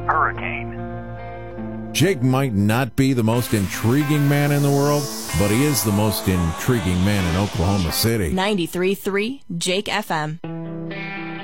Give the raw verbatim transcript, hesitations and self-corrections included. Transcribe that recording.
Hurricane. Jake might not be the most intriguing man in the world, but he is the most intriguing man in Oklahoma City. ninety-three point three Jake F M.